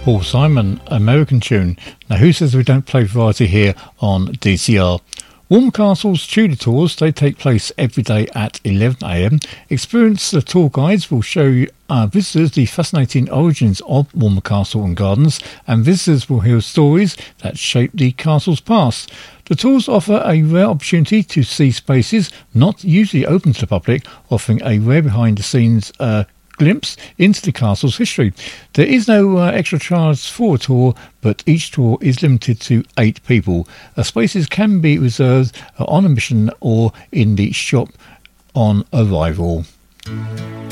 Paul Simon, American tune. Now, who says we don't play variety here on DCR? Walmer Castle's Tudor tours, they take place every day at 11 a.m. Experienced tour guides will show visitors the fascinating origins of Walmer Castle and Gardens, and visitors will hear stories that shape the castle's past. The tours offer a rare opportunity to see spaces not usually open to the public, offering a rare behind-the-scenes glimpse into the castle's history. There is no extra charge for a tour, but each tour is limited to 8 people. Spaces can be reserved on admission or in the shop on arrival.